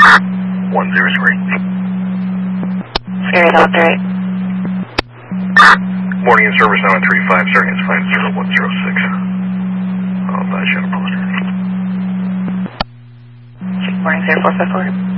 10 Square. Sierra Delta 8. Morning in service now at 35, starting at 50106. Shadow Poster. Morning 0454.